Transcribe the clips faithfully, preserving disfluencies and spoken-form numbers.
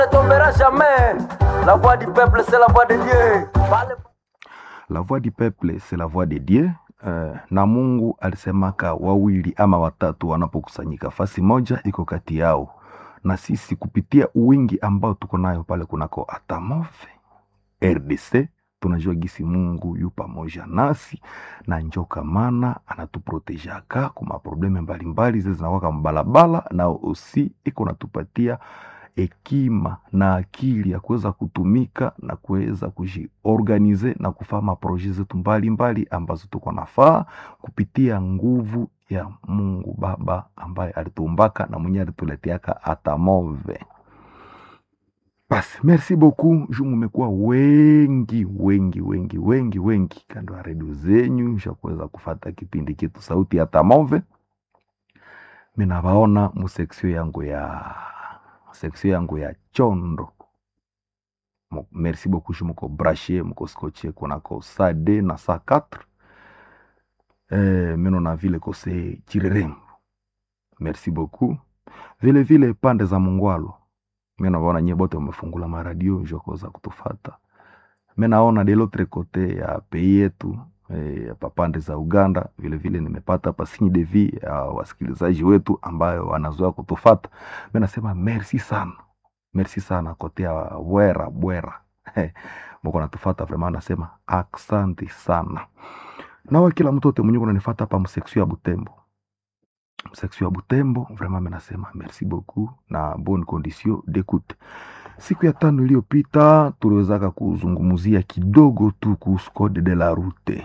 tombera jamais. La voix du peuple, c'est la voix de Dieu. Parle... La voix du peuple, c'est la voix de Dieu. Uh, na Mungu alisemaka wawili ama watatu wanapokusanyika fasi moja iko kati yao. Na sisi kupitia uwingi ambao tuko nayo pale kunako Atamove R D C, tunajua gisi Mungu yu pamoja nasi na njoka mana anatuprotejaka kuma probleme mbalimbali zile zinawaka mbalabala, na osi iko natupatia hekima na akili ya kuweza kutumika na kuweza kujiorganize na kufanya projet zetu mbalimbali ambazo tuko nafaa kupitia nguvu ya Mungu Baba ambaye alituumbaka na mwenye alituleteaka Atamove. Basi, merci beaucoup. Ju mmekuwa wengi wengi wengi wengi wengi kando ya redio zenyu za kuweza kufuata kipindi kitu sauti ya Atamove. Mimi nabaona mu section yangu ya section yangu ya chondo. Merci beaucoup, je mko brashe mko scotché kunako sa D na sa quatre. Eh, meno na vile kose chirerembo. Merci beaucoup. Vile vile pande za Mungwalo. Mimi naona nyie bote umefungula maradio njokoza kutufata. Mimi naona de l'autre côté ya pays yetu eh, papande za Uganda vile vile nimepata pasini de vie ya wasikilizaji wetu ambayo wanazoea kutufata. Mimi nasema merci sana. Merci sana kote ya Bwera Bwera. Mko natufata vraiment, nasema asante sana. Na kila mtu wote mwenye unanifuata hapa mseksio ya Butembo. Mseksio ya Butembo vraiment mimi nasema merci beaucoup na bonne condition d'écoute. Siku ya tano iliyopita tuliweza kuzungumzia kidogo tu kuhusu code de la route.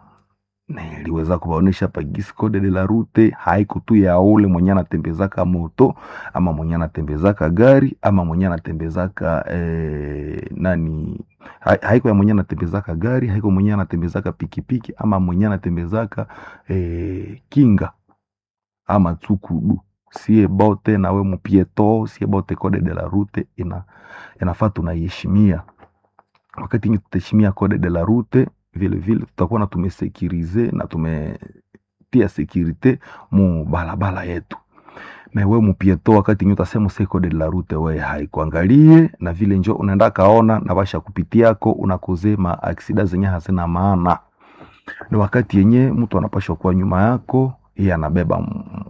Niliweza kubaonesha pa gisi code de la route haiko tu ya ule mwenye anatembezaka moto ama mwenye anatembezaka gari ama mwenye anatembezaka eh, nani ha, haiko ya mwenye anatembezaka gari, haiko mwenye anatembezaka pikipiki ama mwenye anatembezaka eh, kinga ama tsukudu. Sie bote na we mupieto, sie bote code de la route ina inafaa tunaiheshimia. Wakati ni tutaheshimia code de la route, vile vile tutakuwa na tumesekirize na tumetia securite mu balabala yetu. Na wewe mupieto, wakati ni utasema se code de la route wewe haikuangalie na vile njo unaenda kaona na basha kupitiako unakozema accident zenye hazina maana. Ni wakati yenye mtu anapashwa kwa nyuma yako, yeye anabeba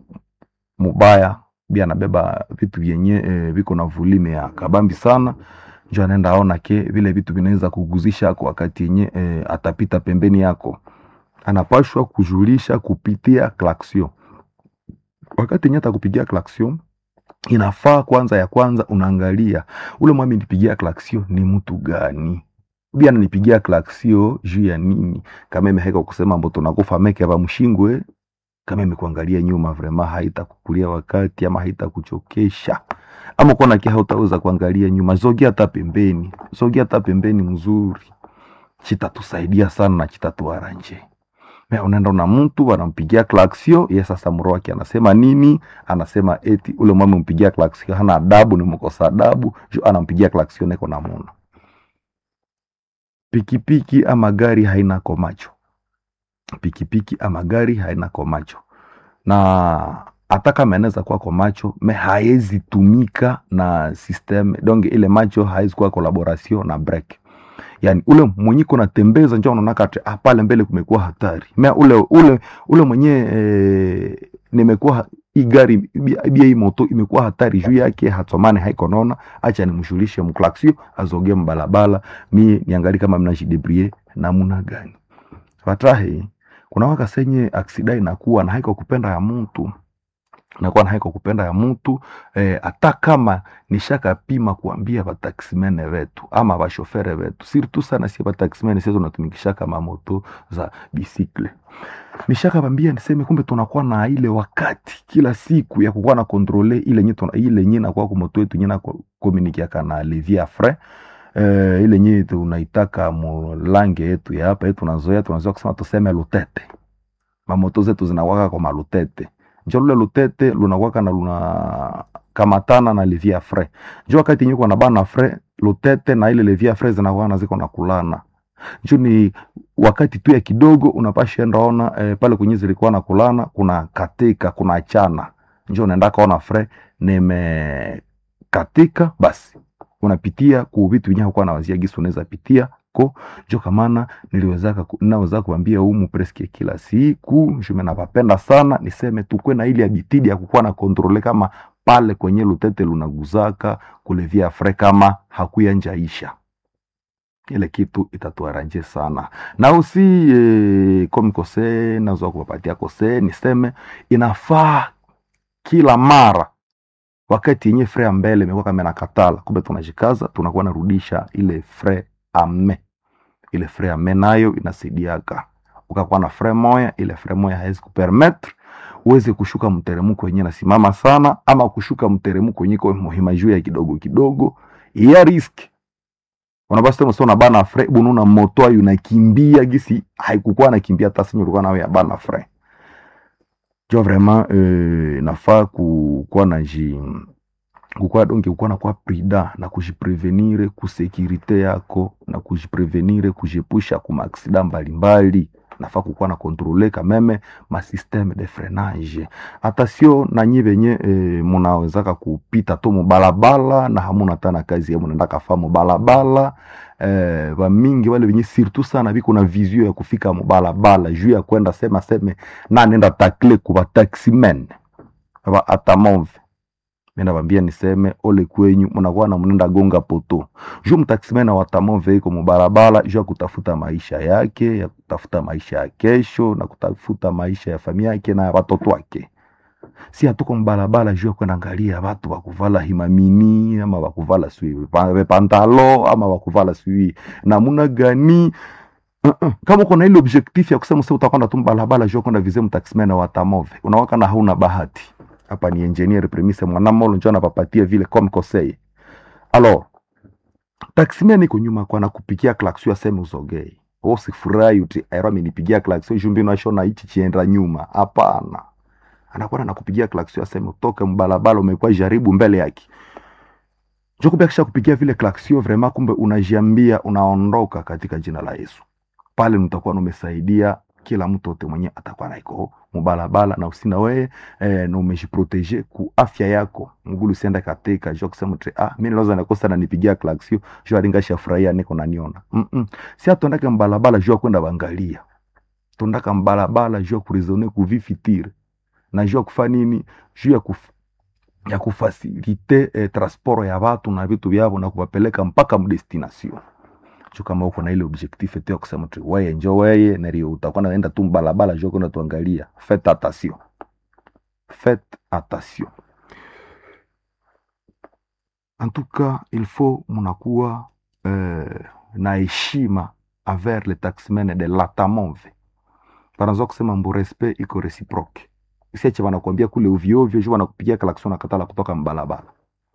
mubaya, bia anabeba vitu vyenye e, viko na volume ya kabambi sana. Njo anaenda aona ke vile vitu vinaweza kuguzisha kwa wakati yenye e, atapita pembeni yako. Anapashwa kujulisha kupitia klaksio. Wakati yenye atakupigia klaksio, inafaa kwanza ya kwanza unaangalia ule mwami nipigia klaksio ni mtu gani. Bia ananipigia klaksio juu ya nini? Kama imeheka kusema mboto nakufa meke hapa mshingwe, kama imekuangalia nyuma vraiment haitakukulia wakati ama haitakuchokesha. Ama kona kia hautaweza kuangalia nyuma, zogia hata pembeni. Zogia hata pembeni mzuri. Chitatusaidia sana na chitatuaranje. Mea unaenda na mtu wanampigia klaksio, ye sasa mro wake anasema nini? Anasema eti ule mwami mpigia klaksio hana adabu, ni mkosa adabu, juu anampigia klaksio neko na muna. Pikipiki ama gari haina komacho. Pikipiki ama gari haina komacho. Na ataka meneza kwa komacho, me haezi tumika na system, donge ile macho haezi kwa collaboration na brake. Yani ule mwenye kuna tembeza njoo unaona ah pale mbele kumekuwa hatari. Mea ule ule ule mwenye e, nimekuwa hii gari bia hii moto imekuwa hatari juu yake hatomane haiko naona, acha nimshulishe mklaksio azoge mbalabala, mimi niangalie kama mnajidebrier namna gani. Fatahi kuna waka senye accident inakuwa na haiko kupenda ya mtu. Na kwa na haiko kupenda ya mtu eh, ata kama nishaka pima kuambia ba taximene wetu ama ba chauffeur wetu, surtout sana si ba taximene sisi tunatumikisha kama moto za bicycle. Nishaka bambia niseme kumbe tunakuwa na ile wakati kila siku ya kukuwa na contrôler ile nyito ile nyina kwa moto yetu nyina communique kana levier frais. Eh, ile nyinyi tunaitaka mulange yetu ya hapa yetu tunazoea tunazoea kusema tuseme lutete. Mamoto zetu zinawaka kwa malutete. Njo lule lutete lunawaka na luna kamatana na levier frais. Njo wakati nyuko na bana frais, lutete na ile levier frais zinakuwa ziko na kulana. Njo ni wakati tu ya kidogo unapasha ndaona eh, pale kwenye zilikuwa na kulana kuna katika kuna achana. Njo unaenda kaona frais nime katika basi unapitia ku vitu vinyaho kwa na wazia gisi unaweza pitia ko jo kamana niliweza naweza kuambia humu presque kila siku jume napapenda sana niseme tukwe na ile habitidi ya kukuwa na kontrole kama pale kwenye lutete lunaguzaka kulevia fre kama hakuya njaisha ile kitu itatuaranje sana na usi eh, komi kose naweza kuwapatia kose niseme inafaa kila mara wakati yenye fre mbele imekuwa kama nakatala kumbe tunajikaza tunakuwa narudisha ile fre ame ile fre ame nayo inasaidiaka ukakuwa na fre moya ile fre moya haiwezi kupermettre uweze kushuka mteremko wenyewe nasimama sana ama kushuka mteremko wenyewe kwa muhimu juu ya kidogo kidogo ya risk unabasta msio na bana fre bununa moto ayu nakimbia gisi haikukuwa nakimbia hata sinyo ulikuwa nawe ya bana fre jo vraiment euh, nafaa kukuwa na ji kukuwa donc kukuwa na kwa prida na kujiprevenire ku sécurité yako na kujiprevenire kujepusha ku accident mbalimbali nafaa kukuwa na contrôler quand même ma système de freinage hata sio na nyi benye e, munawezaka kupita to mubalabala na hamuna tana kazi yenu ndaka famu balabala eh ba mingi wale benye surtout sana biko na vision ya kufika mubalabala juu ya kwenda sema seme na nenda takle kuba taximen ba atamove mena bambia niseme ole kwenyu mnakuwa na mnenda gonga poto juu mtaximen na watamove iko mubalabala juu ya kutafuta maisha yake ya kutafuta maisha ya kesho na kutafuta maisha ya familia yake na watoto wake si hatuko mbalabala juu ya kwenda angalia watu wakuvala himamini ama wakuvala sui pantalo ama wakuvala sui namuna gani uh -uh. Kama uko na ile objectif ya kusema sasa utakwenda tu mbalabala juu ya kwenda vize mtaximen na watamove unawaka na hauna bahati hapa ni engineer premise mwanamolo njoo anapapatia vile comme conseil alors taximen niko nyuma kwa nakupigia klaxon aseme uzogei wewe usifurahi uti aero amenipigia klaxon jumbi na shona hichi chienda nyuma hapana anakuwa nakupigia klaxon aseme utoke mbalabala umekuwa jaribu mbele yake Joko kisha kupigia vile klaxon vraiment kumbe unajiambia unaondoka katika jina la Yesu pale mtakuwa umesaidia kila mtu wote mwenye atakuwa naiko mubalabala na usina wewe eh, na umejiproteger ku afya yako ngulu sienda katika jo kusema tre ah mimi naweza nakosa na nipigia klaxon jo alingasha furahia niko naniona mm -mm. Si atondaka mbalabala jo kwenda bangalia tondaka mbalabala jo kurizone ku vifitire na jo kufanya nini jo ya kuf ya kufasilite eh, transport ya watu na vitu vyao na kuwapeleka mpaka mdestination cho kama uko na ile objectif ete kusema tu wewe enjoy wewe na rio utakuwa naenda tu balabala joko na tuangalia faites attention faites attention en tout cas il faut munakuwa euh, na heshima envers les taximen de l'atamove parazo kusema mbo respect iko reciproque isiache wanakuambia kule ovyo ovyo jua wanakupigia klaxon na katala kutoka mbalabala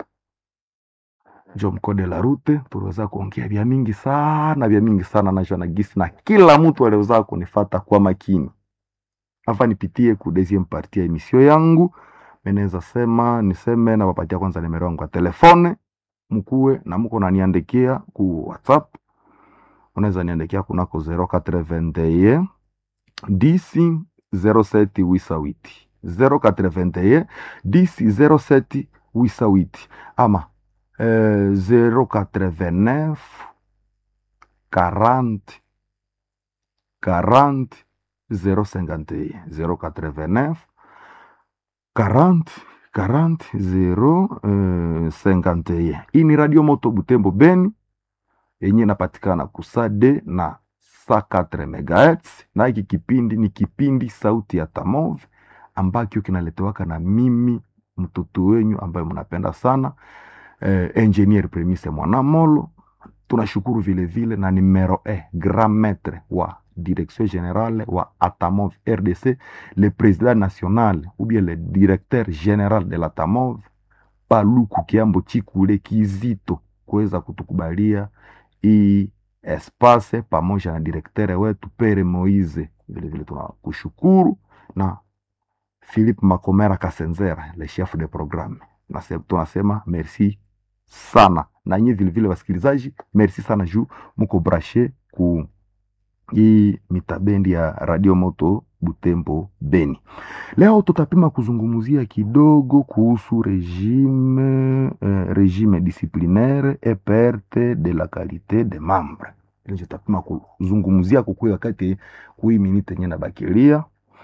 jo mkode la route tuweza kuongea vya mingi sana vya mingi sana na jana gisi na kila mtu aliweza kunifuata kwa makini hapa nipitie ku deuxième partie ya emission yangu meneza sema niseme na wapatia kwanza nimero yangu ya telefone mkuwe na mko naniandikia ku WhatsApp unaweza niandikia kunako zero quatre vingt et un dix zero sept huit huit zero quatre vingt et un dix zero sept huit huit ama Euh, zero quatre-vingt-neuf quarante quarante zero cinquante et un zero quatre-vingt-neuf quarante quarante zero cinquante et un. Hii ni Radio Moto Butembo Beni yenye inapatikana kusade na saa nne megahertz na hiki kipindi ni kipindi sauti ya Tamove ambacho kinaletewaka na mimi mtoto wenyu ambaye mnapenda sana Eh, engineer premise mwanamolo tunashukuru vile vile na numero e grand maître wa direction générale wa Atamov R D C le président national ou bien le directeur général de l'Atamov Paluku Kiambo Chikule Kizito kuweza kutukubalia hii espace pamoja na directeur wetu Pere Moize vile vile tunakushukuru na Philippe Makomera Kasenzera le chef de programme na tunasema merci sana na nyinyi vile vile wasikilizaji merci sana juu mko brashe ku hii mitabendi ya Radio Moto Butembo, Beni. Leo tutapima kuzungumzia kidogo kuhusu regime eh, regime disciplinaire et perte de la qualité des membres. Ndio tutapima kuzungumzia kwa wakati kui minute yenye na bakilia,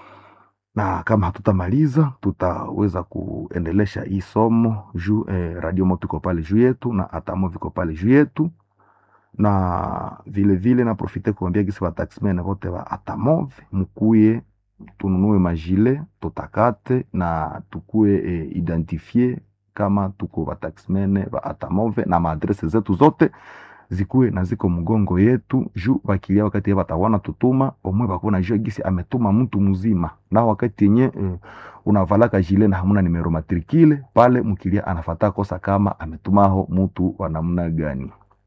na kama hatutamaliza tutaweza kuendelesha hii somo juu eh, Radio Moto iko pale juu yetu na Atamo viko pale juu yetu, na vile vile na profite kuambia kisi wa taxmen wote wa Atamov mkuye tununue majile tutakate na tukue e, identifie kama tuko wa taxmen wa Atamov, na maadrese zetu zote zikuwe na ziko mgongo yetu juu bakilia wakati ya batawana tutuma omwe bakona juu gisi ametuma mtu mzima, na wakati yenye e, unavalaka jile na hamuna numero matrikile pale mkilia anafata kosa kama ametumaho mtu wa namna gani.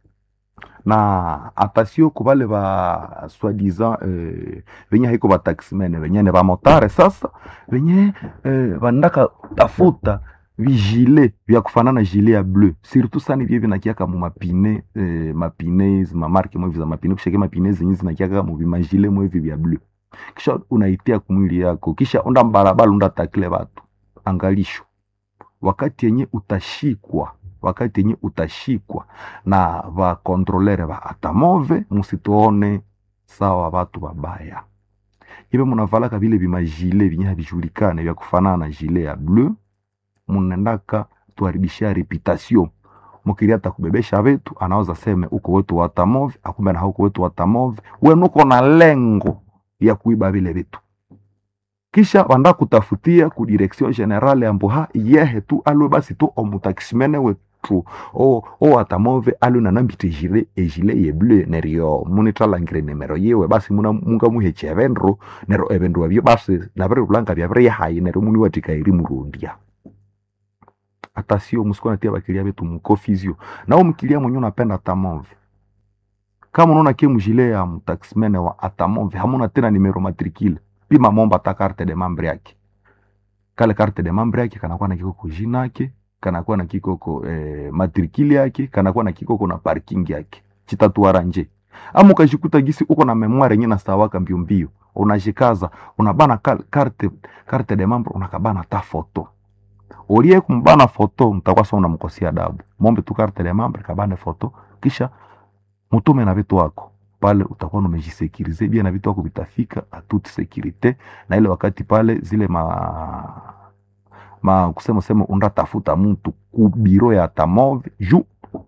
Na atasio kubale ba soi-disant eh, venye haiko ba taximene venye ne ba motare sasa venye eh, bandaka tafuta vigile vya kufanana gilet ya bleu surtout sana vile vinakiaka mu mapine eh, mapine ma marque mwe za mapine kushike mapine zenye zinakiaka mu vimagile mwe vya bleu, kisha unaitia kumwili yako, kisha unda mbalabala unda takle watu. Angalisho wakati yenye utashikwa wakati yenye utashikwa na va kontrolere va Atamove, musituone sawa watu wabaya. Ibe munavalaka vile vimajile vinye havijulikane vya kufanana na jile ya bleu, munendaka tuharibishia reputation. Mukiria takubebesha vetu anaweza seme uko wetu wa Atamove, akumbe na huko wetu wa Atamove we nuko na lengo ya kuiba vile vitu, kisha wanda kutafutia ku direction generale amboha yehe tu alwe basi tu omutaximene wetu o o Atamove alu na nambite jile e jile ye bleu nerio munitra ngire numero yewe basi muna munga muheche evendro nero evendro abyo basi na bere blanka bya bere hayi nero muni watika iri murundia. Atasio musikona tia bakilia betu mukofizio na umkilia mwenye unapenda Atamove, kama unaona ke mujile ya mutaximene wa Atamove hamuna tena numero matricule, pima momba ta carte de membre yake. Kale carte de membre yake kanakuwa na kiko jina yake, kanakuwa na kikoko eh, matrikili yake, kanakuwa na kikoko na parking yake. Chitatuara nje. Amu kajikuta gisi uko na memoire yenye na sawaka mbio mbio. Unajikaza, unabana carte carte de membre, unakabana ta foto. Olie kumbana foto, mtakuwa sawa unamkosia adabu. Mombe tu carte de membre kabane foto, kisha mutume na vitu wako. Pale utakuwa umejisekirize bia na vitu wako vitafika a toute sécurité, na ile wakati pale zile ma ma kusema sema unda tafuta mtu ku biro ya Atamove juu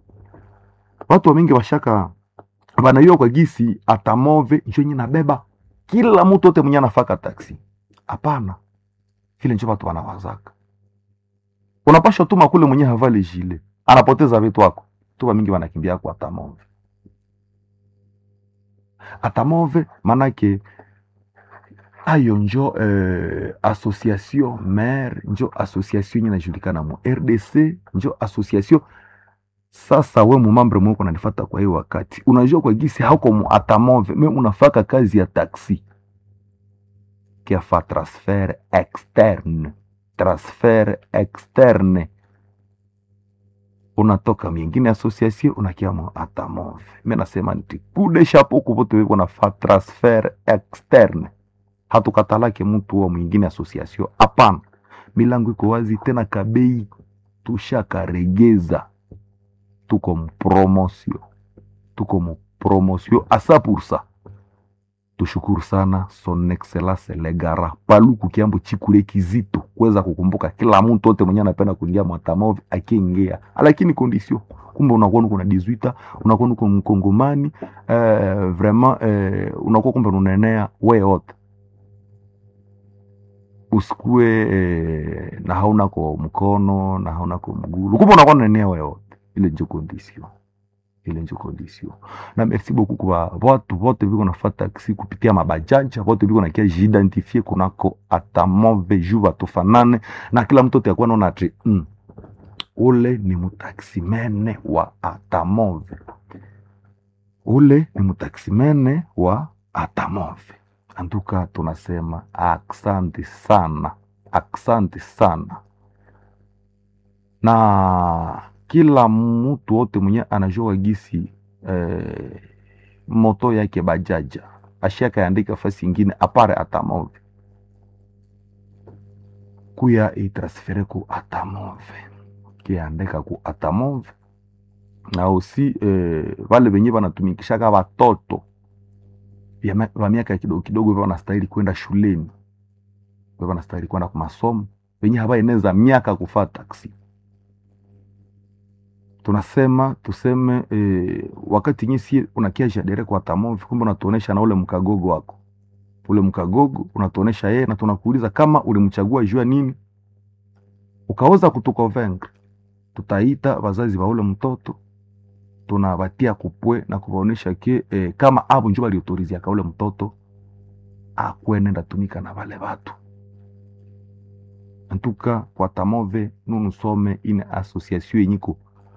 watu wengi washaka wanaiyo kwa gisi Atamove njo nyina beba kila mtu wote mwenye anafaka taxi. Hapana, vile njo watu wanawazaka. Unapasha tuma kule mwenye havali jile anapoteza vitu wako tu, mingi wanakimbia kwa Atamove. Atamove manake ayo njo eh, association mère, njo association yenye inajulikana mu R D C, njo association. Sasa we mu membre mwako unanifuata kwa hiyo wakati unajua kwa gisi hauko mu Atamove, mimi unafaka kazi ya taxi kia fa transfert externe transfert externe, unatoka mingine association unakia mu Atamove. Mimi nasema nti kude chapeau kwa wote wako na fa transfert externe, hatukatalake mtu wa mwingine association. Hapana, milango iko wazi tena kabei tushakaregeza. Tuko mpromosio tuko mpromosio asa pursa. Tushukuru sana son excellence Legara Paluku Kiambo Chikure Kizito kuweza kukumbuka kila mtu wote mwenye anapenda kuingia Atamove akiingia, lakini condition kumbe unakuwa kuna dix-huit unakuwa uko mkongomani eh, vraiment eh, unakuwa kumbe unaenea we wote usikue eh, na hauna kwa mkono na hauna kwa mguu, kumbe unakuwa unaenea we wote. Ile ndio condition, ile ndio condition. Na merci beaucoup kwa watu wote viko nafuata taxi kupitia mabajanja, wote viko na kia jiidentifier kunako Atamove juva tofanane na kila mtu atakuwa anaona ati mm, ule ni mutaximene wa Atamove, ule ni mutaximene wa Atamove. Antuka tunasema asante sana, asante sana. Na kila mtu wote mwenye anajua gisi eh, moto yake bajaja ashaka andika fasi ingine apare Atamove, kuya itransfere ku Atamove kiandika ku Atamove na aussi eh, wale wenye wanatumikishaka watoto wa miaka kidogo kidogo hivyo wanastahili kwenda shuleni, hivyo wanastahili kwenda kwa masomo, wenye hawaeneza miaka kufaa taksi. Tunasema tuseme eh, wakati nyisi unakiaja dere kwa Atamove, kumbe unatuonesha na ule mkagogo wako, ule mkagogo unatuonesha yeye, na tunakuuliza kama ulimchagua jua nini. Ukaweza kutukonvaincre, tutaita wazazi wa ule mtoto, tunabatia kupwe na kuwaonesha ke eh, kama abo njoo aliautorizia ka ule mtoto akwenenda tumika na wale watu. En tout cas, kwa Atamove nous nous sommes une association yenyiko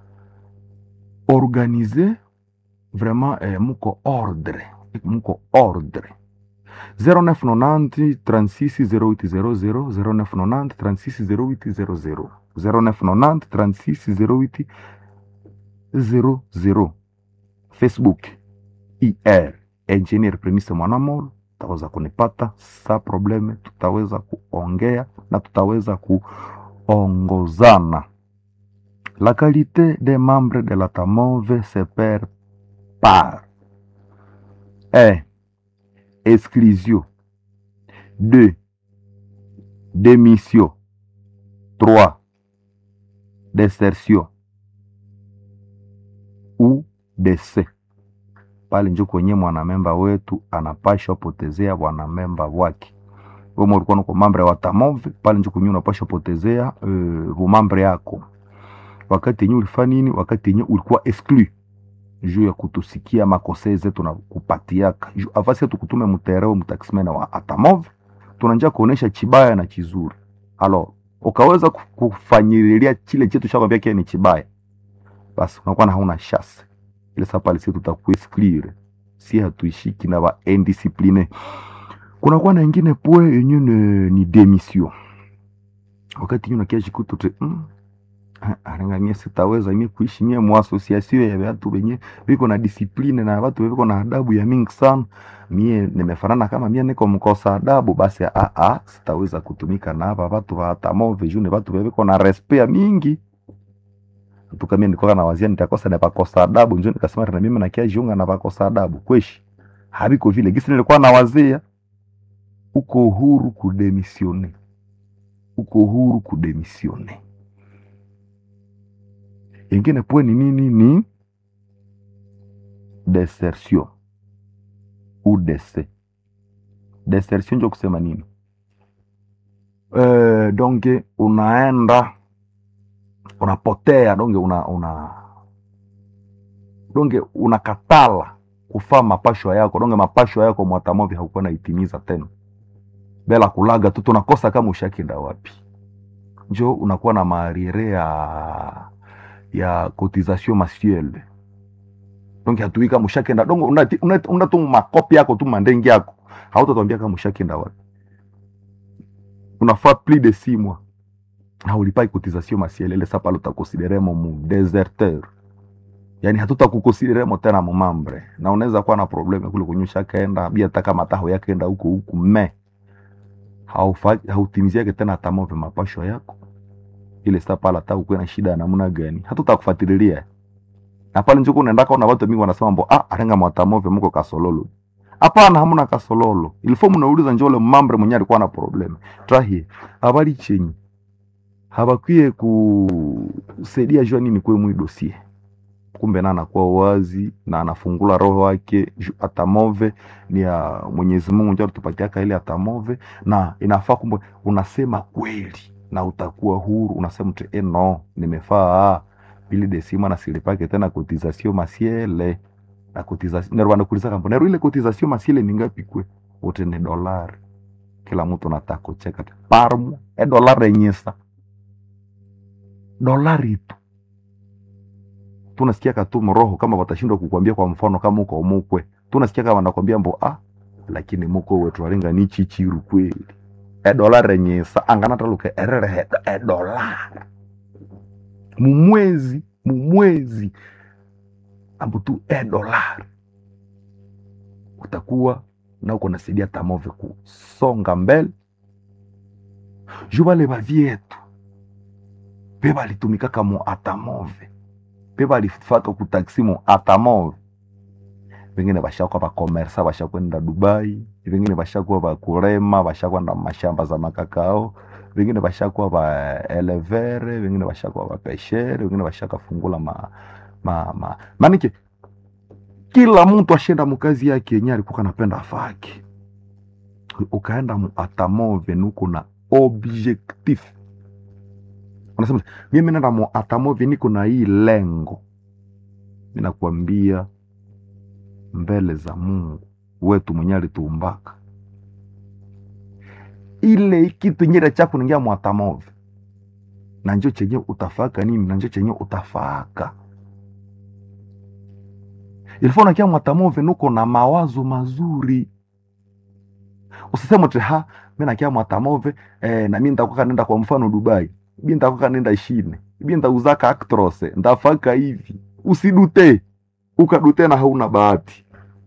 organisée vraiment eh, muko ordre, muko ordre. zéro neuf nonante trente-six zéro huit zéro zéro zéro neuf nonante trente-six zéro huit zéro zéro zéro neuf nonante trente-six zéro huit zéro zéro. Facebook I R Engineer Premise Mwanamolo, tutaweza kunipata sa probleme, tutaweza kuongea na tutaweza kuongozana. La qualité des membres de l'Atamove se perd par un. Exclusion. deux. Démission. trois. Desertion ou décès. Pale njo kwenye mwanamemba wetu anapasha potezea mwanamemba wake. Wewe ulikuwa uko mambre wa Atamove, pale njo kwenye unapasha potezea uh, mambre yako. Wakati yenyewe ulifanya nini? Wakati yenyewe ulikuwa exclu juu ya kutusikia makosa zetu na kupatiaka. Avasi tukutume mtereo mtaximena wa Atamove, tunanja kuonesha chibaya na chizuri. Alors, ukaweza kufanyililia chile chetu chakwambia kia ni chibaya, basi unakuwa na hauna chance. Ile sapa lisi tutakuexclure. Si hatuishiki na wa indiscipline. Kuna kwa na ingine poe yenye ni demission. Wakati yuna kia jikutu te mm, aranga mie sitaweza mie kuishi mie mu association ya watu wenye wiko na discipline na watu wiko na adabu ya mingi sana. Mie nimefanana kama mie niko mkosa adabu, basi a a sitaweza kutumika na hapa watu wa Atamove juu ni watu wiko na respect mingi. Tukamia nikoka na wazia nitakosa na pakosa adabu, njoo nikasema na mimi nakia jiunga na pakosa adabu. Kweshi habiko vile gisi nilikuwa na wazia. Uko huru kudemisione, uko huru kudemisione. Ingine poe ni nini? Ni desertion ou décès. Desertion ndio kusema nini? Eh, donc unaenda unapotea, donge una una donge unakatala kufaa mapasho yako, donge mapasho yako mu Atamove haukuwa naitimiza tena. Bela kulaga tu tunakosa kama ushakinda wapi. Njo unakuwa na mariere ya ya cotisation mensuelle. Donc hatuika mushakenda, donge una una, una tu makopi yako tu mandengi yako. Hautatuambia kama ushakenda wapi. Unafaa plus de six mois. Na ulipai cotisation mensuelle, ile sapa utakonsideremo mu déserteur. Yani hatuta kukonsideremo tena mu membre. Na unaweza kuwa na probleme kule kunyusha kaenda bia taka mataho yake enda huko huko me. Haufaji hautimiziake tena Atamove mapasho yako. Ile sapa la taku kuna shida namna gani? Hatutakufuatilia. Na pale njoo unaenda kaona watu mingi wanasema mbo ah arenga mu Atamove mko kasololo. Hapana, hamuna kasololo. Ilifo mnauliza njoo le membre mwenye alikuwa na probleme. Trahi habari chenyi. Habakwiye kusaidia jua nini kwa mwi dossier. Kumbe na anakuwa wazi na anafungula roho wake. Atamove ni ya Mwenyezi Mungu njoo tupatiaka ile Atamove, na inafaa kumbe unasema kweli na utakuwa huru. Unasema tu eh no nimefaa pili desima na silipake tena cotisation mensuelle na cotisation na Rwanda kuliza kampo. Na ile cotisation mensuelle ni ngapi kwe? Wote ni dollar. Kila mtu anataka cheka parmo e dollar yenyesa. Dolari tu. Tunasikia katumu roho kama watashindwa kukuambia kwa mfano kama uko mukwe. Tunasikia kama wanakuambia mbo ah lakini muko wetu walinga ni chichiru kweli. E dolari yenyesa angana taluke erere e dollar. Mumwezi, mumwezi ambutu e dollar. Utakuwa na uko nasaidia Atamove kusonga mbele. Juba le bavietu beba litumikaka mu atamove, beba lifata ku taxi mu atamove. Wengine bashakuwa ba komersa, bashakwenda Dubai, wengine bashakuwa ba kurema, bashakwenda mashamba za makakao, wengine bashakuwa ba elevere, wengine bashakuwa ba peshere, wengine bashakafungula ma ma ma manike. Kila mtu ashenda mukazi yake yenye alikuwa anapenda afaki. Ukaenda mu atamove nuko na objectif. Unasema mimi nenda mu atamove niko na hii lengo. Ninakwambia mbele za Mungu wetu mwenye alituumbaka, ile kitu nyere chako ningia mu atamove na njoo chenye utafaka nini, na njoo chenye utafaka. Ilifo na kia mu atamove nuko na mawazo mazuri. Usiseme tu ha mimi na kia mu atamove eh, na mimi nitakuwa nenda kwa mfano Dubai, mimi nitakuwa nenda China, mimi nitauzaka actress, ndafaka hivi. Usidute, ukadute na hauna bahati.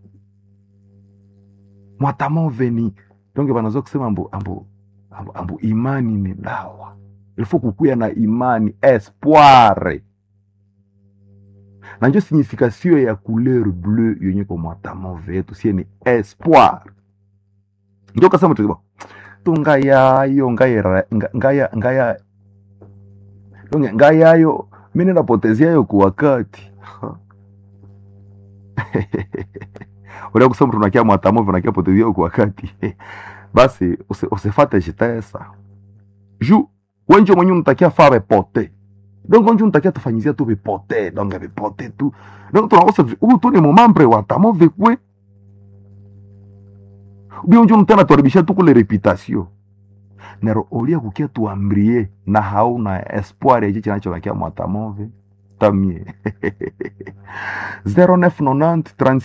Mwatamove ni donge banazo kusema ambu ambu ambu, ambu imani ni dawa. Ilifo kukuya na imani, espoir. Na njo signification ya couleur bleu yenye kwa mwatamove yetu sie ni espoir. Ndio kasema tu tunga yayo ngaya ngaya ngaya donge ngaya yo mimi napotezea yo kwa wakati. Wale kusema tunakia mwatamove na kia potezea kwa wakati. Basi usifate jitesa. Ju wenjo mwenye unatakia fare pote. Donc wenjo unatakia tufanyizia tu bipote, donc bipote tu. Donc tunakosa ubu tu ni momambre wa tamove kwe. Ubi wenjo unataka tuaribisha tu kule reputation. Nero olia kukia tuambrie na hauna espoir ya jicho nacho nakia mwatamove. Tamie. zero neuf nonante